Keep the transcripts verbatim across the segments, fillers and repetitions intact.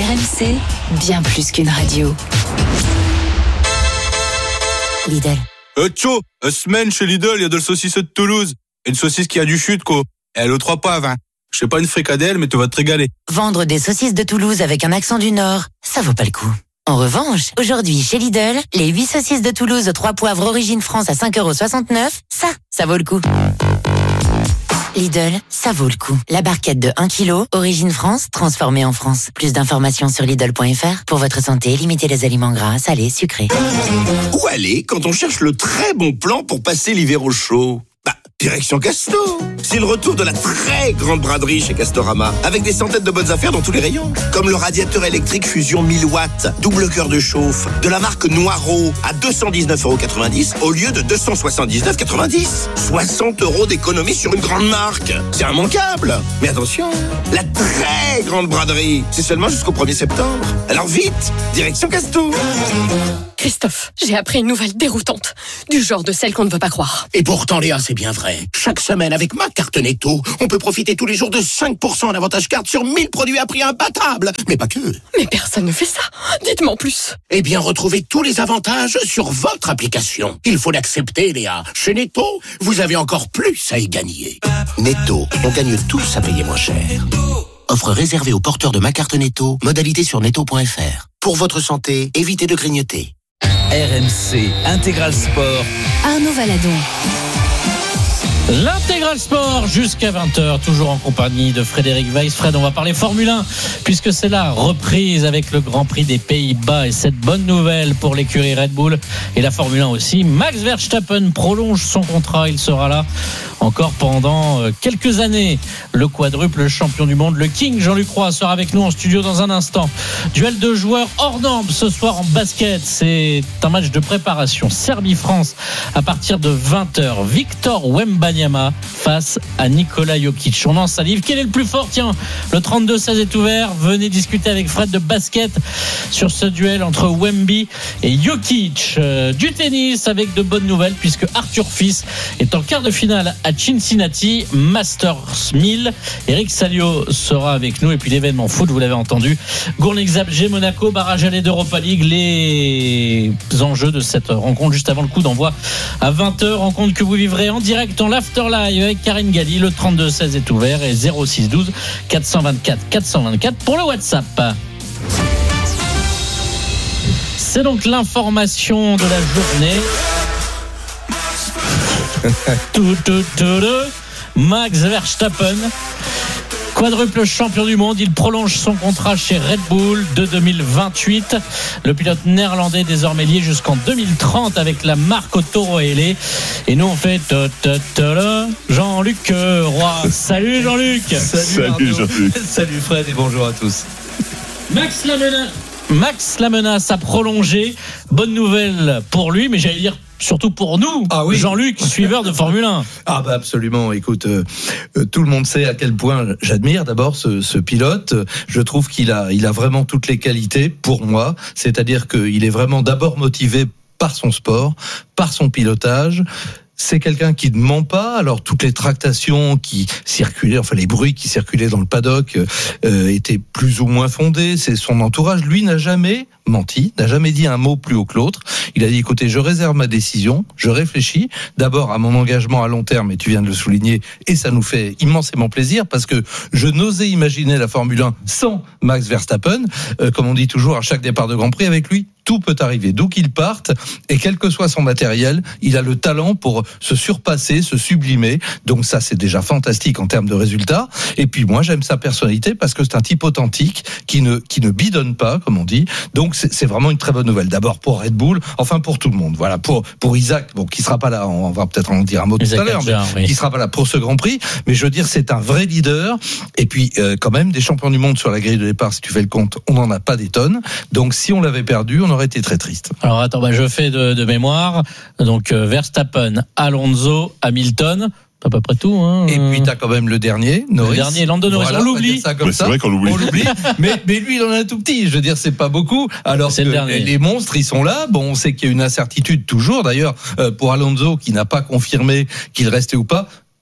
R M C, bien plus qu'une radio. Lidl. Euh, tcho, euh, semaine chez Lidl, il y a de la saucisse de Toulouse. Une saucisse qui a du chute, quoi. Elle au trois poivres, hein. Je sais pas une fricadelle, mais tu vas te régaler. Vendre des saucisses de Toulouse avec un accent du Nord, ça vaut pas le coup. En revanche, aujourd'hui chez Lidl, les huit saucisses de Toulouse aux trois poivres origine France à cinq euros soixante-neuf, ça, ça vaut le coup. Lidl, ça vaut le coup. La barquette de un kilo, origine France, transformée en France. Plus d'informations sur Lidl point F R. Pour votre santé, limitez les aliments gras, salés, sucrés. Où aller quand on cherche le très bon plan pour passer l'hiver au chaud ? Bah, direction Casto. C'est le retour de la très grande braderie chez Castorama, avec des centaines de bonnes affaires dans tous les rayons. Comme le radiateur électrique Fusion mille watts, double cœur de chauffe, de la marque Noireau, à deux cent dix-neuf euros quatre-vingt-dix au lieu de deux cent soixante-dix-neuf euros quatre-vingt-dix. soixante euros d'économie sur une grande marque. C'est immanquable. Mais attention, la très grande braderie, c'est seulement jusqu'au premier septembre. Alors vite, direction Casto. Christophe, j'ai appris une nouvelle déroutante, du genre de celle qu'on ne veut pas croire. Et pourtant, Léa, c'est bien vrai. Chaque semaine, avec ma carte Netto, on peut profiter tous les jours de cinq pour cent en avantage carte sur mille produits à prix imbattable. Mais pas que. Mais personne ne fait ça. Dites-moi en plus. Eh bien, retrouvez tous les avantages sur votre application. Il faut l'accepter, Léa. Chez Netto, vous avez encore plus à y gagner. Netto, on gagne tous à payer moins cher. Offre réservée aux porteurs de ma carte Netto. Modalité sur netto point F R. Pour votre santé, évitez de grignoter. R M C Intégral Sport. Arnaud Valadon. L'Intégral Sport jusqu'à vingt heures, toujours en compagnie de Frédéric Weiss. Fred, on va parler Formule un, puisque c'est la reprise avec le Grand Prix des Pays-Bas et cette bonne nouvelle pour l'écurie Red Bull et la Formule un aussi. Max Verstappen prolonge son contrat, il sera là encore pendant quelques années. Le quadruple champion du monde, le King Jean-Luc Roy sera avec nous en studio dans un instant. Duel de joueurs hors normes ce soir en basket, c'est un match de préparation. Serbie-France à partir de vingt heures. Victor Wembanyama face à Nikola Jokic. On en salive. Quel est le plus fort ? Tiens, le trente-deux seize est ouvert. Venez discuter avec Fred de basket sur ce duel entre Wemby et Jokic. Euh, du tennis avec de bonnes nouvelles puisque Arthur Fils est en quart de finale à Cincinnati Masters mille. Eric Salio sera avec nous et puis l'événement foot, vous l'avez entendu. Gournik Zabrze Monaco, barrage aller d'Europa League. Les enjeux de cette rencontre juste avant le coup d'envoi à vingt heures. Rencontre que vous vivrez en direct en l'Afterlive avec Karine Galli. Le trente-deux seize est ouvert et zéro six douze quatre cent vingt-quatre quatre cent vingt-quatre pour le WhatsApp. C'est donc l'information de la journée. tout, tout, tout, tout. Max Verstappen, quadruple champion du monde, il prolonge son contrat chez Red Bull de deux mille vingt-huit. Le pilote néerlandais désormais lié jusqu'en deux mille trente avec la marque Toro Ailé. Et nous on fait Jean-Luc Roy. Salut Jean-Luc. Salut, Salut Jean-Luc. Salut Fred et bonjour à tous. Max la menace, Max la menace a prolongé. Bonne nouvelle pour lui, mais j'allais dire surtout pour nous, ah oui. Jean-Luc, suiveur de Formule un. Ah bah absolument, écoute, euh, euh, tout le monde sait à quel point j'admire d'abord ce, ce pilote. Je trouve qu'il a, il a vraiment toutes les qualités pour moi, c'est-à-dire qu'il est vraiment d'abord motivé par son sport, par son pilotage. C'est quelqu'un qui ne ment pas. Alors toutes les tractations qui circulaient, enfin les bruits qui circulaient dans le paddock euh, étaient plus ou moins fondés. C'est son entourage. Lui n'a jamais menti, n'a jamais dit un mot plus haut que l'autre. Il a dit écoutez, je réserve ma décision, je réfléchis d'abord à mon engagement à long terme, et tu viens de le souligner, et ça nous fait immensément plaisir parce que je n'osais imaginer la Formule un sans Max Verstappen. Euh, comme on dit toujours à chaque départ de Grand Prix, avec lui tout peut arriver, d'où qu'il parte, et quel que soit son matériel, il a le talent pour se surpasser, se sublimer. Donc ça, c'est déjà fantastique en termes de résultats. Et puis moi, j'aime sa personnalité parce que c'est un type authentique qui ne qui ne bidonne pas, comme on dit. Donc c'est, c'est vraiment une très bonne nouvelle. D'abord pour Red Bull, enfin pour tout le monde. Voilà, pour pour Isaac, bon, qui sera pas là, on va peut-être en dire un mot tout à l'heure, mais oui. qui sera pas là pour ce Grand Prix. Mais je veux dire, c'est un vrai leader. Et puis euh, quand même, des champions du monde sur la grille de départ, si tu fais le compte, on n'en a pas des tonnes. Donc si on l'avait perdu, on aurait été très triste. Alors attends, bah, je fais de, de mémoire. Donc euh, Verstappen, Alonso, Hamilton, à peu près tout. Hein. Et puis t'as quand même le dernier, Norris. Le dernier, Lando Norris. Voilà, on l'oublie. Ça comme mais ça. C'est vrai qu'on l'oublie. On l'oublie. mais, mais lui, il en a un tout petit. Je veux dire, c'est pas beaucoup. Alors c'est que les monstres, ils sont là. Bon, on sait qu'il y a une incertitude toujours. D'ailleurs, euh, pour Alonso, qui n'a pas confirmé qu'il restait ou pas.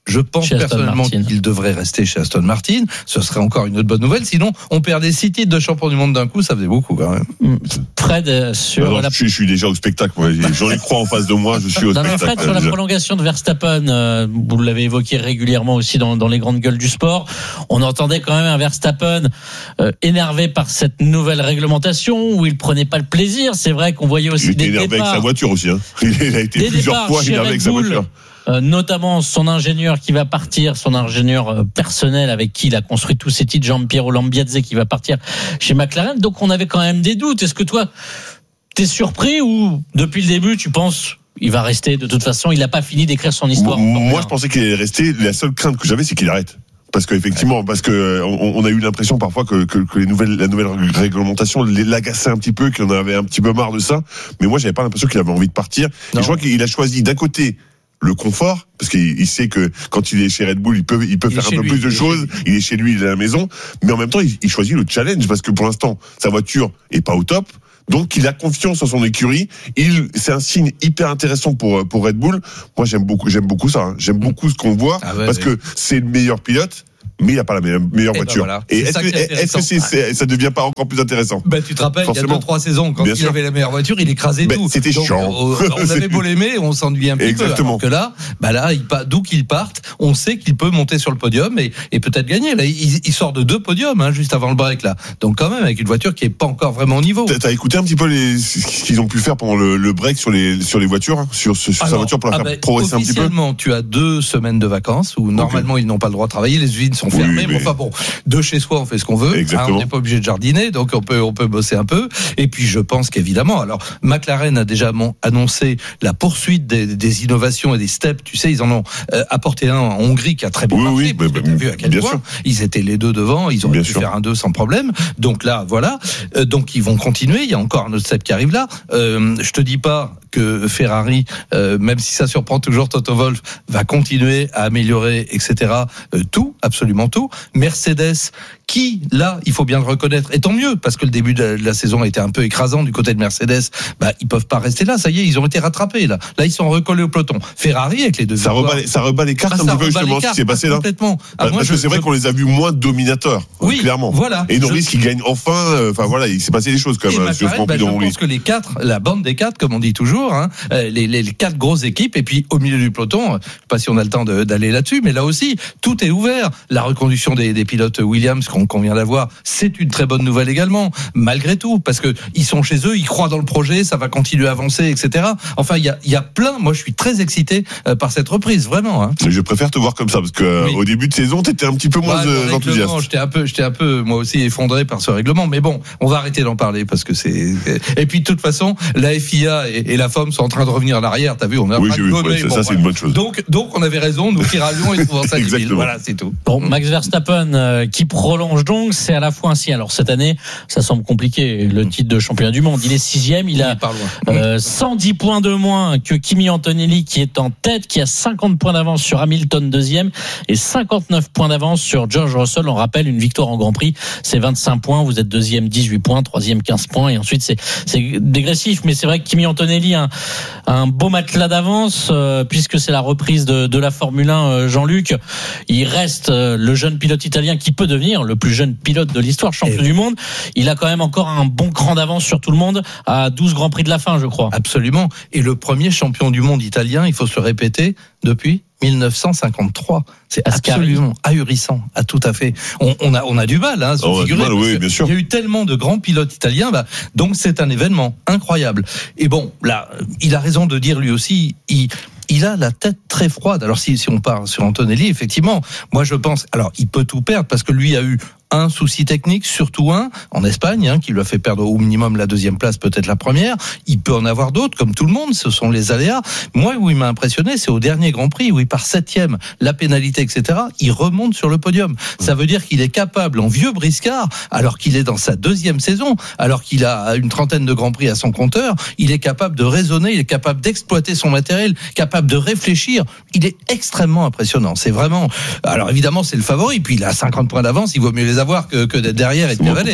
Je pense Chez Aston personnellement Martin. qu'il devrait rester chez Aston Martin. Ce serait encore une autre bonne nouvelle. Sinon, on perdait six titres de champion du monde d'un coup. Ça faisait beaucoup quand même. Fred, euh, sur Alors, la... je, suis, je suis déjà au spectacle. Moi. J'en ai crois en face de moi. Je suis au Non, mais spectacle. Fred, sur la déjà. prolongation de Verstappen, euh, vous l'avez évoqué régulièrement aussi dans, dans les grandes gueules du sport. On entendait quand même un Verstappen euh, énervé par cette nouvelle réglementation où il prenait pas le plaisir. C'est vrai qu'on voyait aussi Il était des énervé départs. avec sa voiture aussi. Hein. Il a été Des plusieurs départs fois chez énervé Red avec sa Bull, voiture. Euh, notamment son ingénieur qui va partir, son ingénieur euh, personnel avec qui il a construit tous ses titres, Jean-Piero Lambiadze, qui va partir chez McLaren. Donc on avait quand même des doutes. Est-ce que toi, t'es surpris ou depuis le début tu penses il va rester de toute façon, il n'a pas fini d'écrire son histoire? Moi, je pensais qu'il allait rester. La seule crainte que j'avais, c'est qu'il arrête. Parce qu'effectivement, parce que on, on a eu l'impression parfois que, que, que les nouvelles, la nouvelle réglementation l'agaçait un petit peu, qu'il en avait un petit peu marre de ça. Mais moi, j'avais pas l'impression qu'il avait envie de partir. Et je crois qu'il a choisi d'un côté le confort, parce qu'il il sait que quand il est chez Red Bull, il peut, il peut Il faire un peu lui, plus de il choses. Il est chez lui, il est à la maison. Mais en même temps, il, il choisit le challenge, parce que pour l'instant, sa voiture est pas au top. Donc, il a confiance en son écurie. Il, c'est un signe hyper intéressant pour, pour Red Bull. Moi, j'aime beaucoup, j'aime beaucoup ça. Hein. J'aime beaucoup ce qu'on voit, Ah ouais, parce ouais. que c'est le meilleur pilote. Mais il n'a pas la meilleure, meilleure Et voiture. ben voilà. Et C'est est-ce ça que, qui est est-ce que c'est, c'est, ça devient pas encore plus intéressant? Ben, tu te rappelles, Forcément. il y a deux trois saisons, quand Bien il sûr. avait la meilleure voiture, il écrasait Ben, tout. c'était Donc, chiant. On, on avait beau l'aimer, on s'ennuyait un petit Exactement. peu. Alors que là, bah là, il, d'où qu'il parte, on sait qu'il peut monter sur le podium et, et peut-être gagner. Là, il, il sort de deux podiums, hein, juste avant le break, là. Donc, quand même, avec une voiture qui est pas encore vraiment au niveau. T'as, t'as écouté un petit peu les, ce qu'ils ont pu faire pendant le, le break sur les, sur les voitures, hein, sur, sur Alors, sa voiture pour la ah faire ben, progresser un petit peu? officiellement, tu as deux semaines de vacances où normalement ils n'ont pas le droit de travailler, les usines sont Oui, fermées. mais- Mais enfin bon, de chez soi on fait ce qu'on veut. Exactement. Hein, on n'est pas obligé de jardiner, donc on peut on peut bosser un peu. Et puis je pense qu'évidemment, alors McLaren a déjà mon- annoncé la poursuite des, des innovations et des steps. Tu sais, ils en ont euh, apporté un en Hongrie qui a très bien Oui, marché. oui, parce bah, que t'as vu à quel bien point sûr. ils étaient les deux devant, ils auraient Bien pu sûr. faire un deux sans problème. Donc là, voilà. Euh, donc ils vont continuer. Il y a encore un autre step qui arrive là. Euh, je te dis pas que Ferrari, euh, même si ça surprend toujours Toto Wolff, va continuer à améliorer, et cetera. Euh, tout, absolument tout. Mercedes, qui, là, il faut bien le reconnaître, et tant mieux, parce que le début de la, de la saison a été un peu écrasant du côté de Mercedes, bah, ils peuvent pas rester là, ça y est, ils ont été rattrapés, là. Là, ils sont recollés au peloton. Ferrari, avec les deux Ça victoires- rebat, les- ça rebat les cartes Ah, un ça petit peu, rebat justement, les ce qui cartes, s'est passé là. complètement. Ah, Parce moi, que je- c'est vrai je- qu'on les a vus moins dominateurs. Oui, clairement. voilà. Et Norris Je- qui gagne enfin, euh, enfin voilà, il s'est passé des choses quand Et même, sur ce McLaren, Grand bah, Prix de je Hongrie. pense que les quatre, la bande des quatre, comme on dit toujours, hein, euh, les, les, les quatre grosses équipes, et puis au milieu du peloton, euh, je sais pas si on a le temps de, d'aller là-dessus, mais là aussi, tout est ouvert. La reconduction des, des pilotes Williams qu'on, qu'on vient d'avoir, c'est une très bonne nouvelle également, malgré tout, parce que ils sont chez eux, ils croient dans le projet, ça va continuer à avancer, et cetera. Enfin, il y a, il y a plein. Moi, je suis très excité euh, par cette reprise, vraiment. Hein. Mais je préfère te voir comme ça, parce que euh, Oui. au début de saison, t'étais un petit peu moins Ouais, le euh, règlement, enthousiaste. J'étais un peu, j'étais un peu, moi aussi, effondré par ce règlement. Mais bon, on va arrêter d'en parler parce que c'est. Et puis de toute façon, la F I A et, et la F O M sont en train de revenir en arrière. T'as vu, on a Oui, pas j'ai de vu, gommé. ouais, ça, Bon, ça, c'est voilà. une bonne chose. Donc, donc, on avait raison, nous qui râlions et trouvons ça débile. Exactement. Voilà, c'est tout. Bon, Max Verstappen euh, qui prolonge donc, c'est à la fois ainsi. Alors cette année, ça semble compliqué, le titre de champion du monde. Il est sixième, il Il a part loin. euh, cent dix points de moins que Kimi Antonelli qui est en tête, qui a cinquante points d'avance sur Hamilton deuxième et cinquante-neuf points d'avance sur George Russell. On rappelle, une victoire en Grand Prix, c'est vingt-cinq points. Vous êtes deuxième, dix-huit points, troisième, quinze points, et ensuite c'est, c'est dégressif. Mais c'est vrai que Kimi Antonelli a un, un beau matelas d'avance euh, puisque c'est la reprise de, de la Formule un. euh, Jean-Luc, il reste euh, le jeune pilote italien qui peut devenir le plus jeune pilote de l'histoire, champion Et du monde. Il a quand même encore un bon cran d'avance sur tout le monde à douze Grands Prix de la fin, je crois. Absolument. Et le premier champion du monde italien, il faut se le répéter, depuis mille neuf cent cinquante-trois. C'est Ascari. absolument ahurissant. Ah, tout à fait. On, on a, on a du mal, hein, à se On a du figurer, mal, parce oui, que bien sûr. Il y a eu tellement de grands pilotes italiens, bah, donc c'est un événement incroyable. Et bon, là, il a raison de dire lui aussi, il, il a la tête très froide. Alors si, si on part sur Antonelli, effectivement, moi je pense, alors il peut tout perdre parce que lui a eu un souci technique, surtout un en Espagne, hein, qui lui a fait perdre au minimum la deuxième place, peut-être la première. Il peut en avoir d'autres, comme tout le monde, ce sont les aléas. Moi, où il m'a impressionné, c'est au dernier Grand Prix, où il part septième, la pénalité, et cetera. Il remonte sur le podium. Ça veut dire qu'il est capable, en vieux briscard, alors qu'il est dans sa deuxième saison, alors qu'il a une trentaine de Grands Prix à son compteur, il est capable de raisonner, il est capable d'exploiter son matériel, capable de réfléchir. Il est extrêmement impressionnant. C'est vraiment... Alors évidemment, c'est le favori, puis il a cinquante points d'avance, il vaut mieux les avoir que, que d'être derrière et de C'est beaucoup cavaler. plus Hein. dur.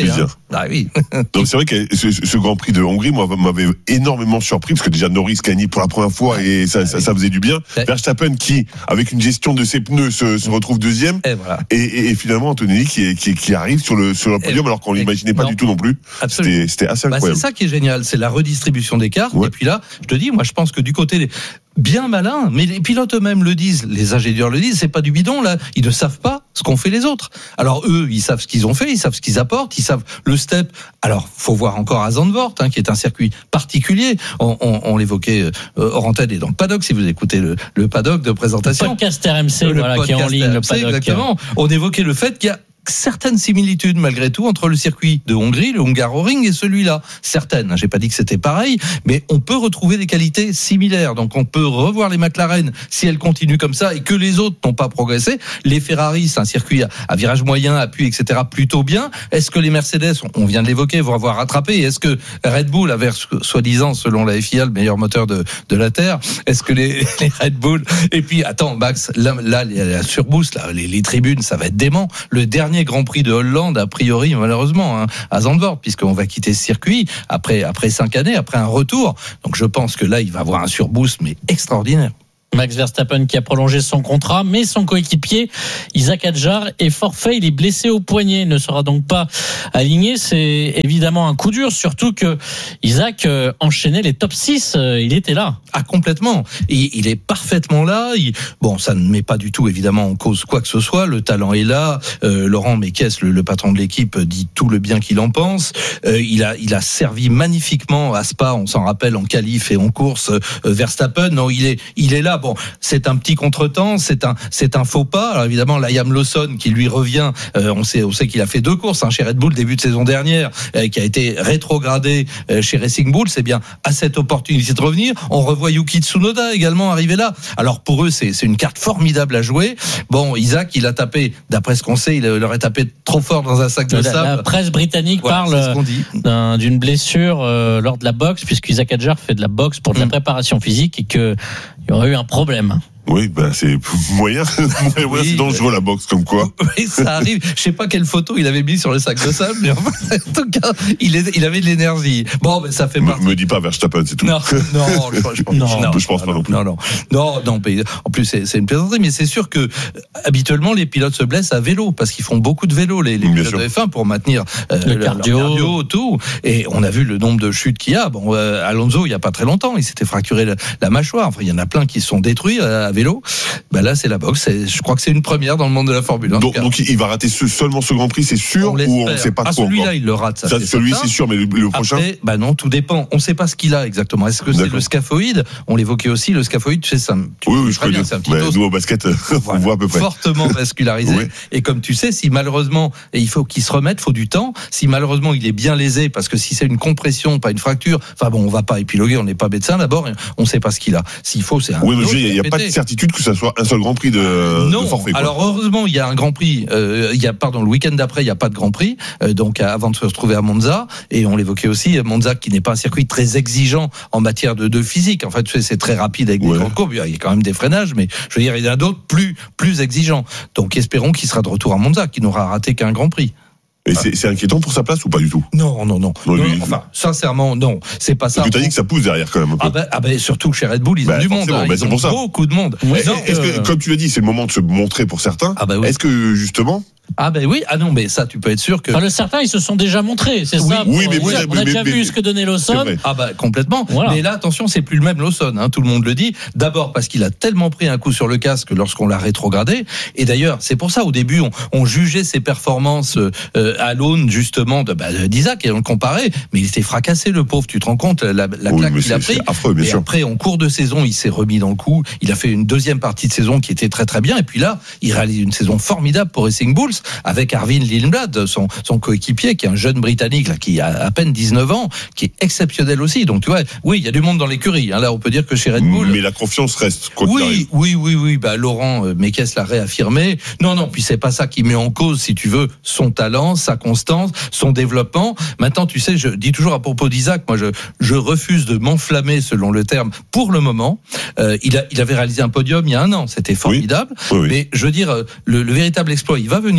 Ah oui. Donc c'est vrai que ce, ce Grand Prix de Hongrie, moi, m'avait énormément surpris parce que déjà Norris gagnait pour la première fois et ça, ça, ça faisait du bien. Verstappen qui, avec une gestion de ses pneus, se, se retrouve deuxième. Et, voilà. et, et, et finalement Antonelli qui, qui, qui arrive sur le, sur le podium et, alors qu'on l'imaginait pas non. du tout non plus. C'était, c'était assez incroyable. Bah c'est ça qui est génial, c'est la redistribution des cartes. Ouais. Et puis là, je te dis, moi je pense que du côté des... bien malin, mais les pilotes eux-mêmes le disent, les ingénieurs le disent, c'est pas du bidon là, ils ne savent pas ce qu'ont fait les autres. Alors eux, ils savent ce qu'ils ont fait, ils savent ce qu'ils apportent, ils savent le step. Alors faut voir encore à Zandvoort, hein, qui est un circuit particulier. On, on, on l'évoquait euh, hors antenne et dans le paddock, si vous écoutez le, le paddock de présentation. Le podcast R M C, le voilà, qui est en ligne, R M C, le paddock. Exactement. On évoquait le fait qu'il y a certaines similitudes malgré tout entre le circuit de Hongrie, le Hungaroring et celui-là. Certaines, j'ai pas dit que c'était pareil, mais on peut retrouver des qualités similaires. Donc on peut revoir les McLaren si elles continuent comme ça et que les autres n'ont pas progressé. Les Ferrari, c'est un circuit à, à virage moyen, appui, et cetera plutôt bien. Est-ce que les Mercedes, on vient de l'évoquer, vont avoir rattrapé? Est-ce que Red Bull avait, soi-disant, selon la F I A, le meilleur moteur de, de la Terre? Est-ce que les, les Red Bull... Et puis, attends, Max, là, là la surboost, là, les, les tribunes, ça va être dément. Le dernier Grand Prix de Hollande, a priori, malheureusement, hein, à Zandvoort, puisqu'on va quitter ce circuit après, après cinq années, après un retour. Donc je pense que là, il va avoir un surboost, mais extraordinaire. Max Verstappen qui a prolongé son contrat, mais son coéquipier Isaac Hadjar est forfait, il est blessé au poignet, ne sera donc pas aligné. C'est évidemment un coup dur, surtout que Isaac enchaînait les top six, il était là. Ah, complètement. Il, il est parfaitement là. Il, bon, ça ne met pas du tout évidemment en cause quoi que ce soit. Le talent est là. Euh, Laurent Mekies, le, le patron de l'équipe, dit tout le bien qu'il en pense. Euh, il a, il a servi magnifiquement à Spa, on s'en rappelle, en qualif et en course. Euh, Verstappen, non, il est, il est là. Bon, c'est un petit contretemps, c'est un, c'est un faux pas. Alors évidemment, Liam Lawson qui lui revient. Euh, on sait, on sait qu'il a fait deux courses hein, chez Red Bull début de saison dernière, euh, qui a été rétrogradé euh, chez Racing Bull. C'est bien à cette opportunité de revenir. On revoit Yuki Tsunoda également arrivé là. Alors pour eux, c'est, c'est une carte formidable à jouer. Bon, Isaac, il a tapé, d'après ce qu'on sait, il aurait tapé trop fort dans un sac de la, sable. La presse britannique voilà, parle d'un, d'une blessure euh, lors de la boxe, puisqu'Isaac Hadjar fait de la boxe pour de la préparation physique et qu'il y aurait eu un problème. Oui, ben bah c'est moyen, moyen oui, c'est dangereux la boxe comme quoi. Oui, ça arrive. Je sais pas quelle photo il avait mis sur le sac de sable, mais en tout cas, il, est, il avait de l'énergie. Bon, ben ça fait partie. Me, me dis pas Verstappen, c'est tout. Non, non, je, je, pense, non, non, je pense non, pas non plus. Non, non, non, non. En plus, c'est, c'est une plaisanterie, mais c'est sûr que habituellement les pilotes se blessent à vélo parce qu'ils font beaucoup de vélo, les, les pilotes sûr. de F un pour maintenir euh, le cardio. Leur cardio, tout. Et on a vu le nombre de chutes qu'il y a. Bon, euh, Alonso, il y a pas très longtemps, il s'était fracturé la, la mâchoire. Enfin, il y en a plein qui se sont détruits à, à vélo. Ben là, c'est la boxe. C'est, je crois que c'est une première dans le monde de la Formule un. Donc, donc il va rater ce, seulement ce Grand Prix, c'est sûr, on ou on ne sait pas ah, trop celui-là, encore. il le rate. Ça, ça c'est celui, certain. c'est sûr, mais le, le prochain. Après, bah non, tout dépend. On ne sait pas ce qu'il a exactement. Est-ce que D'accord. c'est le scaphoïde? On l'évoquait aussi. Le scaphoïde, tu sais, ça. Tu oui, oui, je connais. Bien, c'est un petit bah, os. nous au basket, on voilà. voit à peu près. Fortement vascularisé. Oui. Et comme tu sais, si malheureusement, et il faut qu'il se remette, il faut du temps. Si malheureusement il est bien lésé, parce que si c'est une compression, pas une fracture, enfin bon, on va pas épiloguer, on n'est pas médecin d'abord, on ne sait pas ce qu'il a. S'il faut, c'est un. Oui, mais il n'y a, a pas de certitude que ça soit un seul Grand Prix de. Non, de forfait, alors heureusement il y a un Grand Prix, euh, il y a pardon le week-end d'après il y a pas de Grand Prix, euh, donc avant de se retrouver à Monza et on l'évoquait aussi Monza qui n'est pas un circuit très exigeant en matière de, de physique. En fait tu sais, c'est très rapide avec ouais. des grandes courbes, il y a quand même des freinages, mais je veux dire il y en a d'autres plus plus exigeants. Donc espérons qu'il sera de retour à Monza, qu'il n'aura raté qu'un Grand Prix. Et c'est, c'est inquiétant pour sa place ou pas du tout? Non, non, non. non, non lui, enfin, sincèrement, non. C'est pas ça. Parce que t'as dit que ça pousse derrière quand même un peu. Ah ben, ah ben surtout que chez Red Bull, ils bah, ont du monde. Hein, bah, ils ont pour ça. beaucoup de monde. Ouais, non, est-ce que, comme tu l'as dit, c'est le moment de se montrer pour certains. Ah bah oui. Est-ce que justement? Ah ben oui, ah non, mais ça, tu peux être sûr que. Enfin, le certains, ils se sont déjà montrés, c'est oui, ça. Oui, mais, oui, on a mais, déjà mais, vu mais, ce que donnait Lawson. Ah bah complètement. Voilà. Mais là, attention, c'est plus le même Lawson. Hein, tout le monde le dit. D'abord parce qu'il a tellement pris un coup sur le casque lorsqu'on l'a rétrogradé. Et d'ailleurs, c'est pour ça au début, on, on jugeait ses performances euh, à l'aune justement de bah, d'Isaac et on le comparait. Mais il s'était fracassé, le pauvre. Tu te rends compte la, la oui, claque qu'il a pris. C'est affreux, bien et sûr. Après, en cours de saison, il s'est remis dans le coup. Il a fait une deuxième partie de saison qui était très très bien. Et puis là, il réalise une saison formidable pour Racing Bulls avec Arvin Lindblad, son, son coéquipier, qui est un jeune Britannique là, qui a à peine dix-neuf ans, qui est exceptionnel aussi. Donc tu vois, oui, il y a du monde dans l'écurie. Hein. Là, on peut dire que chez Red Bull. Mais la confiance reste. Quoi oui, qu'il arrive. oui, oui, oui. Bah Laurent euh, Mekies l'a réaffirmé. Non, non. Puis c'est pas ça qui met en cause, si tu veux, son talent, sa constance, son développement. Maintenant, tu sais, je dis toujours à propos d'Isaac, moi, je je refuse de m'enflammer, selon le terme, pour le moment. Euh, il a il avait réalisé un podium il y a un an. C'était formidable. Oui, oui, oui. Mais je veux dire, le, le véritable exploit, il va venir.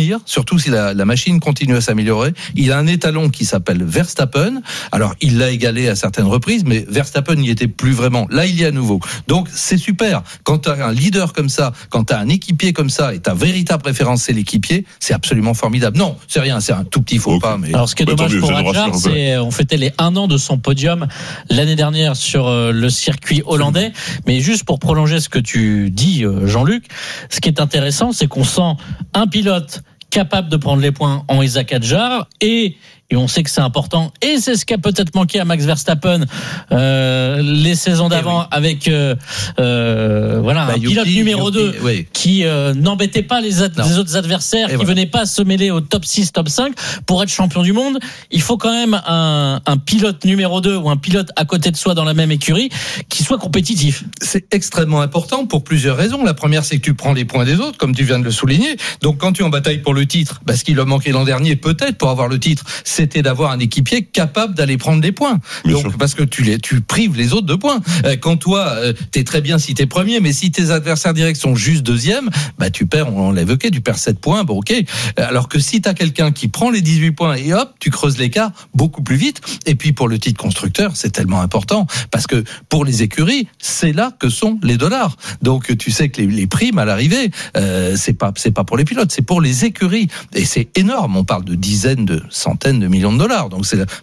l'avenir, surtout si la, la machine continue à s'améliorer. Il a un étalon qui s'appelle Verstappen. Alors, il l'a égalé à certaines reprises, mais Verstappen n'y était plus vraiment. Là, il y est à nouveau. Donc, c'est super. Quand tu as un leader comme ça, quand tu as un équipier comme ça, et ta véritable référence, c'est l'équipier, c'est absolument formidable. Non, c'est rien, c'est un tout petit faux pas. Mais... Alors, ce qui est bah, dommage mieux, pour ça nous Hadjar, rassure un peu. c'est on fêtait les un an de son podium l'année dernière sur euh, le circuit hollandais. Mais juste pour prolonger ce que tu dis, euh, Jean-Luc, ce qui est intéressant, c'est qu'on sent un pilote capable de prendre les points en Isaac Hadjar et Et on sait que c'est important. Et c'est ce qui a peut-être manqué à Max Verstappen euh, les saisons d'avant oui. avec euh, euh, voilà, bah, un pilote Yuki, numéro Yuki, deux oui. qui euh, n'embêtait pas les, ad- les autres adversaires, et qui voilà. venaient pas se mêler au top six, top cinq. Pour être champion du monde, il faut quand même un, un pilote numéro deux ou un pilote à côté de soi dans la même écurie qui soit compétitif. C'est extrêmement important pour plusieurs raisons. La première, c'est que tu prends les points des autres, comme tu viens de le souligner. Donc quand tu es en bataille pour le titre, parce qu'il a manqué l'an dernier peut-être pour avoir le titre, c'était d'avoir un équipier capable d'aller prendre des points. Bien Donc sûr. Parce que tu les, tu prives les autres de points. Quand toi, euh, t'es très bien si t'es premier, mais si tes adversaires directs sont juste deuxième, bah tu perds. On l'a évoqué, tu perds sept points. Bon, ok. Alors que si t'as quelqu'un qui prend les dix-huit points et hop, tu creuses l'écart beaucoup plus vite. Et puis pour le titre constructeur, c'est tellement important parce que pour les écuries, c'est là que sont les dollars. Donc tu sais que les, les primes à l'arrivée, euh, c'est pas c'est pas pour les pilotes, c'est pour les écuries. Et c'est énorme. On parle de dizaines, de centaines de millions de dollars. Donc c'est